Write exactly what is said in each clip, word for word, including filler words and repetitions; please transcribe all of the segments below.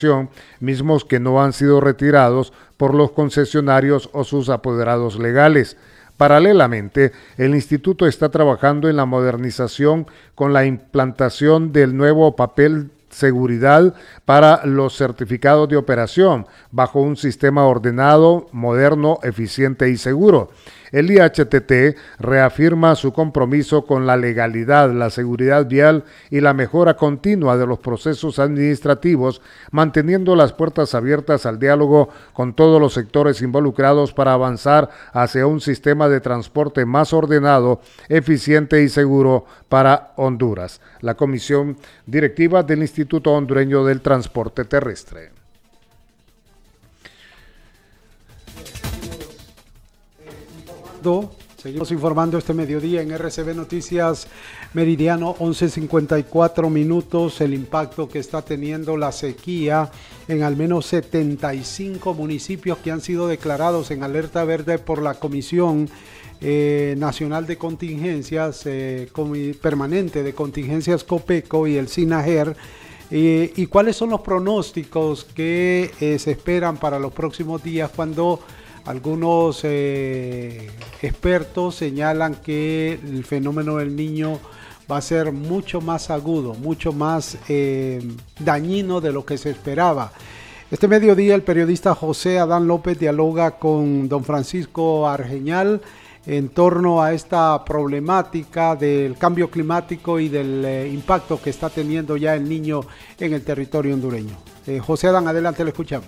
mismos que no han sido retirados por los concesionarios o sus apoderados legales. Paralelamente, el instituto está trabajando en la modernización con la implantación del nuevo papel seguridad para los certificados de operación bajo un sistema ordenado, moderno, eficiente y seguro. El I H T T reafirma su compromiso con la legalidad, la seguridad vial y la mejora continua de los procesos administrativos, manteniendo las puertas abiertas al diálogo con todos los sectores involucrados para avanzar hacia un sistema de transporte más ordenado, eficiente y seguro para Honduras. La Comisión Directiva del Instituto Hondureño del Transporte Terrestre. Seguimos informando este mediodía en R C B Noticias Meridiano, once cincuenta y cuatro minutos, el impacto que está teniendo la sequía en al menos setenta y cinco municipios que han sido declarados en alerta verde por la Comisión eh, Nacional de Contingencias, eh, Permanente de Contingencias COPECO y el SINAGER. Eh, ¿Y cuáles son los pronósticos que eh, se esperan para los próximos días cuando algunos eh, expertos señalan que el fenómeno del Niño va a ser mucho más agudo, mucho más eh, dañino de lo que se esperaba? Este mediodía el periodista José Adán López dialoga con don Francisco Argeñal en torno a esta problemática del cambio climático y del eh, impacto que está teniendo ya el Niño en el territorio hondureño. Eh, José Adán, adelante, le escuchamos.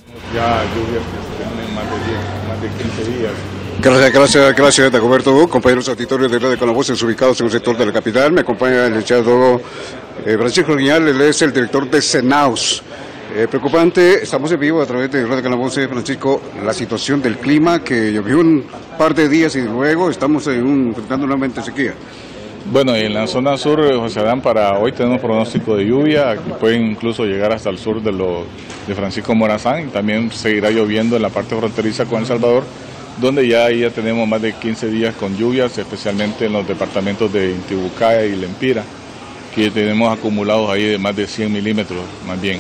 Ya lluvias que se tienen más de diez, más de quince días. Gracias, gracias, gracias, Dagoberto. Compañeros auditorios de Radio Con la Voz, ubicados en el sector de la capital. Me acompaña el licenciado eh, Francisco Argeñal, él es el director de SENAUS. Eh, preocupante, estamos en vivo a través de Radio Con la Voz, Francisco, la situación del clima que llovió un par de días y luego estamos en un, enfrentando nuevamente sequía. Bueno, en la zona sur, José Adán, para hoy tenemos pronóstico de lluvia, que puede incluso llegar hasta el sur de, lo, de Francisco Morazán, y también seguirá lloviendo en la parte fronteriza con El Salvador, donde ya ahí ya tenemos más de quince días con lluvias, especialmente en los departamentos de Intibucaya y Lempira, que tenemos acumulados ahí de más de cien milímetros, más bien.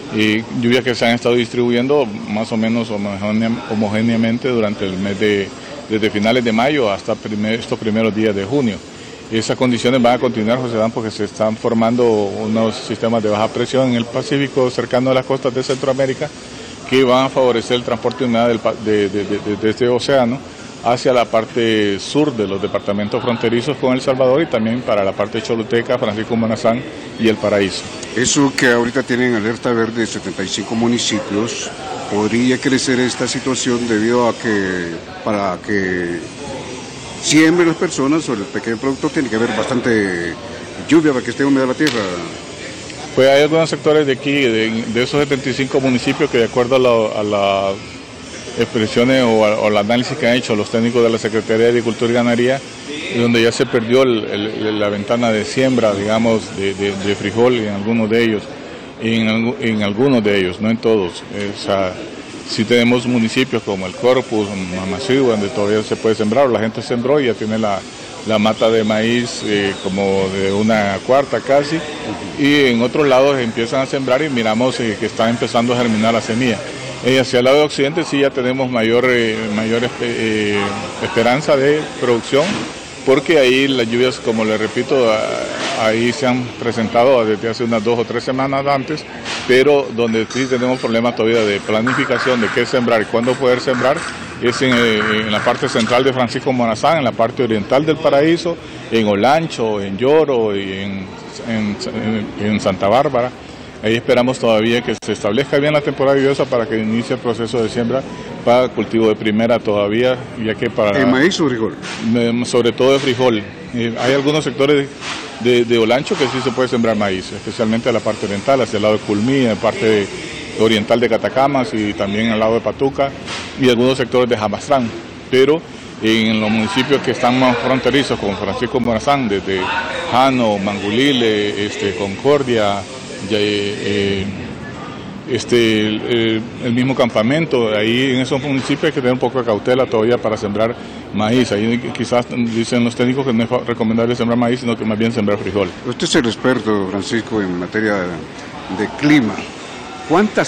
Y lluvias que se han estado distribuyendo más o menos homogéneamente durante el mes de, desde finales de mayo hasta primer, estos primeros días de junio. Y esas condiciones van a continuar, José Dan, porque se están formando unos sistemas de baja presión en el Pacífico cercano a las costas de Centroamérica que van a favorecer el transporte de humedad del, de, de, de, de este océano hacia la parte sur de los departamentos fronterizos con El Salvador y también para la parte choluteca, Francisco Morazán y El Paraíso. Eso que ahorita tienen alerta verde de setenta y cinco municipios, ¿podría crecer esta situación debido a que para que siembren las personas o el pequeño productor tiene que haber bastante lluvia para que esté húmeda la tierra? Pues hay algunos sectores de aquí, de, de esos setenta y cinco municipios que de acuerdo a la, a la expresiones o, o el análisis que han hecho los técnicos de la Secretaría de Agricultura y Ganadería, donde ya se perdió el, el, la ventana de siembra, digamos, de, de, de frijol en algunos de ellos, en, en algunos de ellos, no en todos. O sea, sí tenemos municipios como el Corpus, Mamasiu, donde todavía se puede sembrar, la gente sembró y ya tiene la, la mata de maíz eh, como de una cuarta casi, y en otros lados empiezan a sembrar y miramos eh, que está empezando a germinar la semilla. Eh, hacia el lado de occidente sí ya tenemos mayor, eh, mayor eh, esperanza de producción, porque ahí las lluvias, como les repito, a, ahí se han presentado desde hace unas dos o tres semanas antes, pero donde sí tenemos problemas todavía de planificación de qué sembrar y cuándo poder sembrar, es en, en la parte central de Francisco Morazán, en la parte oriental del Paraíso, en Olancho, en Lloro y en, en, en, en Santa Bárbara. Ahí esperamos todavía que se establezca bien la temporada lluviosa para que inicie el proceso de siembra para cultivo de primera todavía, ya que para... ¿El maíz o frijol? Sobre todo de frijol. Eh, hay algunos sectores de, de Olancho que sí se puede sembrar maíz, especialmente en la parte oriental, hacia el lado de Culmí, en la parte de, oriental de Catacamas y también al lado de Patuca y algunos sectores de Jamastrán. Pero en los municipios que están más fronterizos, como Francisco Morazán, desde Jano, Mangulile, este, Concordia, Ya, eh, este, el, el mismo campamento, ahí en esos municipios hay que tener un poco de cautela todavía para sembrar maíz. Ahí quizás dicen los técnicos que no es recomendable sembrar maíz, sino que más bien sembrar frijol. Usted es el experto, Francisco, en materia de clima. ¿Cuántas